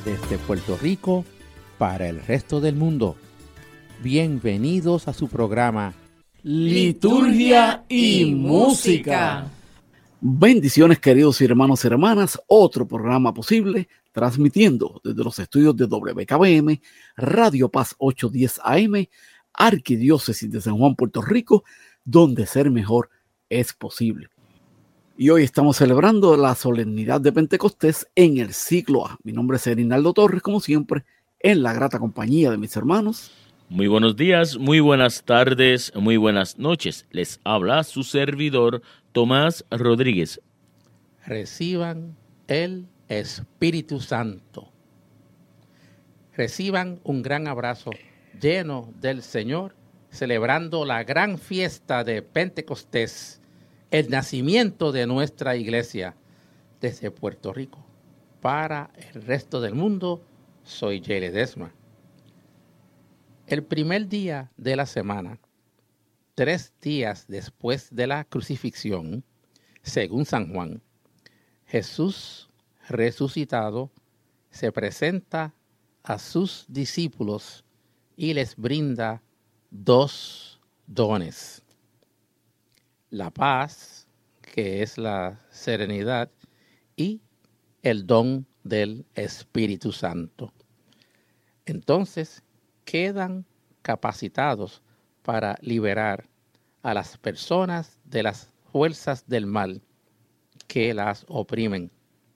desde Puerto Rico para el resto del mundo. Bienvenidos a su programa Liturgia y Música. Bendiciones, queridos hermanos y hermanas, otro programa posible, transmitiendo desde los estudios de WKBM, Radio Paz 810 AM, Arquidiócesis de San Juan, Puerto Rico, donde ser mejor es posible. Y hoy estamos celebrando la solemnidad de Pentecostés en el siglo A. Mi nombre es Erinaldo Torres, como siempre, en la grata compañía de mis hermanos. Muy buenos días, muy buenas tardes, muy buenas noches. Les habla su servidor Tomás Rodríguez. Reciban el Espíritu Santo. Reciban un gran abrazo lleno del Señor, celebrando la gran fiesta de Pentecostés, el nacimiento de nuestra iglesia. Desde Puerto Rico para el resto del mundo, soy Jay Ledesma. El primer día de la semana, 3 días después de la crucifixión, según San Juan, Jesús resucitado se presenta a sus discípulos y les brinda 2 dones. La paz, que es la serenidad, y el don del Espíritu Santo. Entonces, quedan capacitados para liberar a las personas de las fuerzas del mal que las oprimen.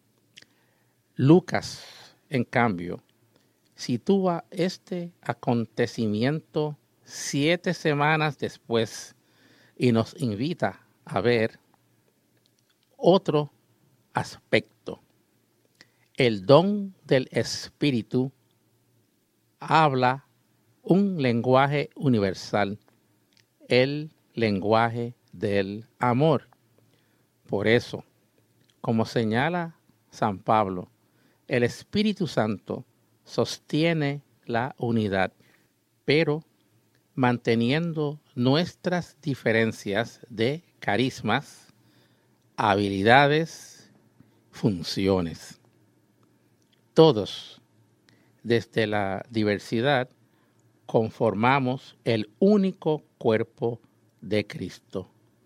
Lucas, en cambio, sitúa este acontecimiento 7 semanas después y nos invita a ver otro aspecto. El don del Espíritu habla un lenguaje universal, el lenguaje del amor. Por eso, como señala San Pablo, el Espíritu Santo sostiene la unidad, pero manteniendo nuestras diferencias de carismas, habilidades, funciones. Todos, desde la diversidad, conformamos el único cuerpo de Cristo.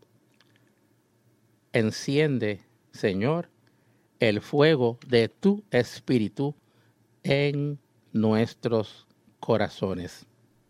Enciende, Señor, el fuego de tu Espíritu en nuestros corazones.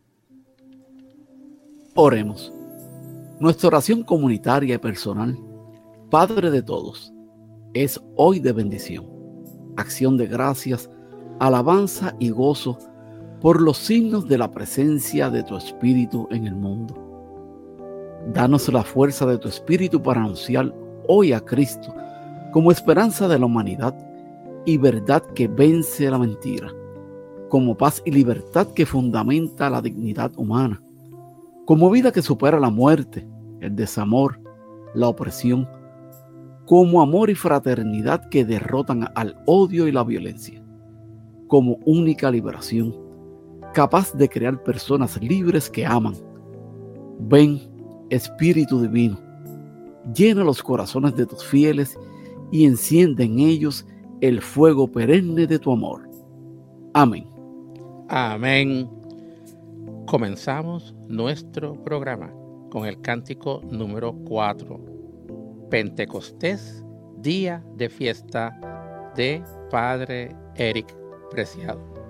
Oremos. Nuestra oración comunitaria y personal, Padre de todos, es hoy de bendición, acción de gracias, alabanza y gozo por los signos de la presencia de tu Espíritu en el mundo. Danos la fuerza de tu Espíritu para anunciar hoy a Cristo como esperanza de la humanidad y verdad que vence la mentira, como paz y libertad que fundamenta la dignidad humana, como vida que supera la muerte, el desamor, la opresión, como amor y fraternidad que derrotan al odio y la violencia, como única liberación, capaz de crear personas libres que aman. Ven, Espíritu Divino, llena los corazones de tus fieles y enciende en ellos el fuego perenne de tu amor. Amén. Amén. Comenzamos nuestro programa con el cántico número 4, Pentecostés, día de fiesta de Padre Eric Preciado.